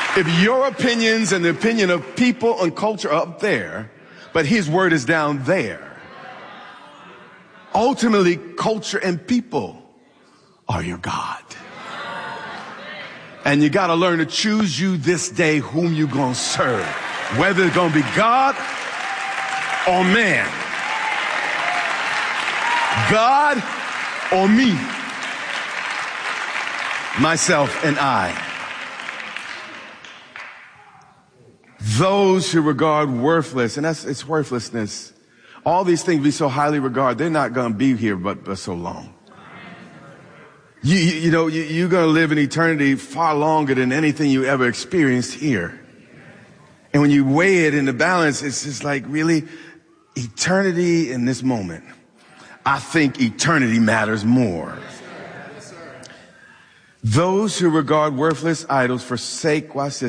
If your opinions and the opinion of people and culture are up there, but his word is down there, ultimately culture and people are your God. And you got to learn to choose you this day whom you going to serve, whether it's going to be God or man, God or me, myself and I. Those who regard worthless, and it's worthlessness, all these things we so highly regard, they're not going to be here but so long. You're going to live in eternity far longer than anything you ever experienced here. And when you weigh it in the balance, it's just like, really, eternity in this moment. I think eternity matters more. Those who regard worthless idols forsake, watch this,